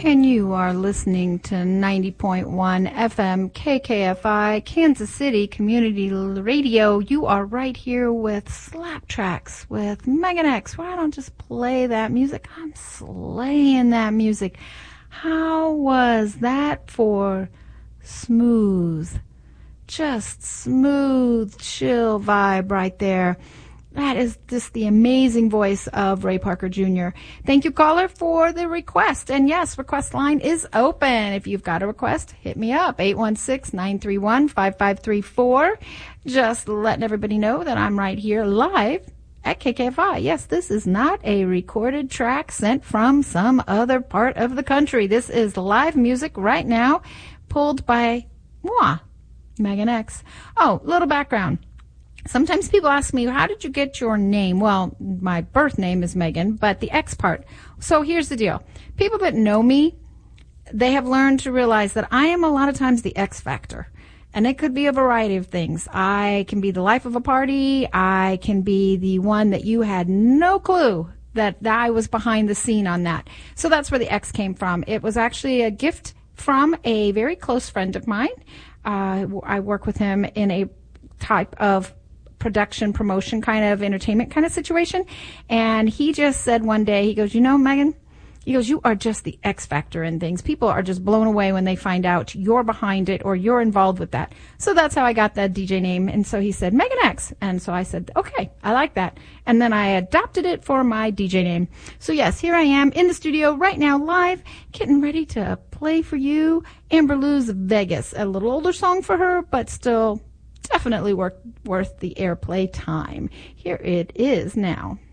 And you are listening to 90.1 FM KKFI, Kansas City Community Radio. You are right here with Slap Tracks with Megan X. Why don't just play that music? I'm slaying that music. How was that for smooth? Just smooth, chill vibe right there. That is just the amazing voice of Ray Parker Jr. Thank you, caller, for the request. And yes, request line is open. If you've got a request, hit me up, 816-931-5534. Just letting everybody know that I'm right here live at KKFI. Yes, this is not a recorded track sent from some other part of the country. This is live music right now, pulled by moi, Megan X. Oh, little background. Sometimes people ask me, how did you get your name? Well, my birth name is Megan, but the X part. So here's the deal. People that know me, they have learned to realize that I am a lot of times the X factor. And it could be a variety of things. I can be the life of a party. I can be the one that you had no clue that I was behind the scene on that. So that's where the X came from. It was actually a gift from a very close friend of mine. I work with him in a type of production, promotion, kind of entertainment kind of situation. And he just said one day, he goes, you know, Megan, he goes, you are just the X factor in things. People are just blown away when they find out you're behind it or you're involved with that. So that's how I got that DJ name. And so he said, Megan X. And so I said, okay, I like that. And then I adopted it for my DJ name. So yes, here I am in the studio right now, live, getting ready to play for you Amber Lou's Vegas. A little older song for her, but still definitely worth the airplay time. Here it is now.